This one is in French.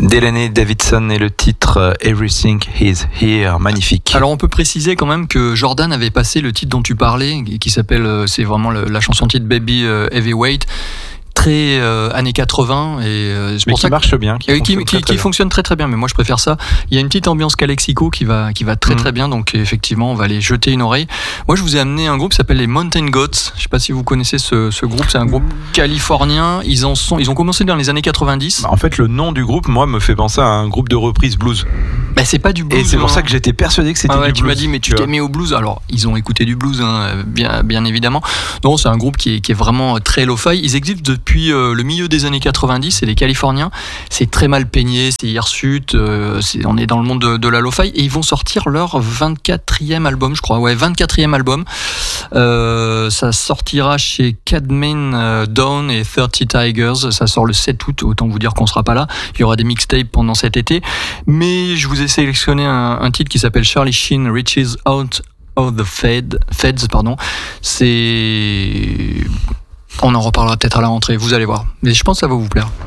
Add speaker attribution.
Speaker 1: Delaney Davidson et le titre Everything is Here, magnifique.
Speaker 2: Alors on peut préciser quand même que Jordan avait passé le titre dont tu parlais, qui s'appelle, c'est vraiment la chanson titre Baby Heavyweight, très années 80 et c'est pour ça
Speaker 1: qui marche bien,
Speaker 2: qui fonctionne très très bien. Mais moi je préfère ça. Il y a une petite ambiance Calexico qui va très très bien. Donc effectivement on va aller jeter une oreille. Moi je vous ai amené un groupe qui s'appelle les Mountain Goats. Je sais pas si vous connaissez ce groupe. C'est un groupe californien. Ils ont commencé dans les années 90.
Speaker 1: En fait le nom du groupe moi me fait penser à un groupe de reprise blues.
Speaker 2: Bah, c'est pas du blues.
Speaker 1: Et c'est pour ça que j'étais persuadé que c'était du blues.
Speaker 2: Tu m'as dit mais tu t'es mis au blues. Alors ils ont écouté du blues bien évidemment. Non, c'est un groupe qui est vraiment très lo-fi. Ils existent depuis le milieu des années 90, c'est des Californiens, c'est très mal peigné, c'est hirsute, on est dans le monde de la lo-fi et ils vont sortir leur 24e album, je crois, 24e album. Ça sortira chez Cadman Dawn et 30 Tigers, ça sort le 7 août, autant vous dire qu'on sera pas là. Il y aura des mixtapes pendant cet été, mais je vous ai sélectionné un titre qui s'appelle Charlie Sheen Reaches Out of the Feds, c'est... On en reparlera peut-être à la rentrée, vous allez voir. Mais je pense que ça va vous plaire.